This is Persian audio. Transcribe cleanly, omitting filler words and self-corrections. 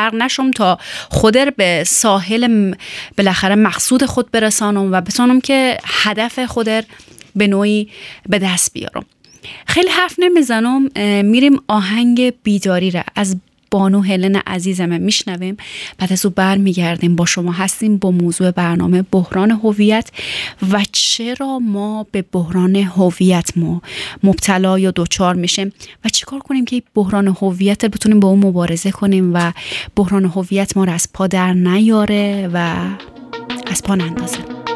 غرق نشم تا خودر به ساحل بالاخره مقصود خود برسانم و بتونم که هدف خودر به نوعی به دست بیارم. خیلی حرف نمیزنم، میریم آهنگ بیداری را از بانو هلن عزیزم میشنویم، بعد از او برمیگردیم با شما هستیم با موضوع برنامه بحران هویت و چرا ما به بحران هویت مبتلا یا دوچار میشیم و چیکار کنیم که بحران هویت بتونیم با اون مبارزه کنیم و بحران هویت ما را از پا در نیاره و از پا نندازه.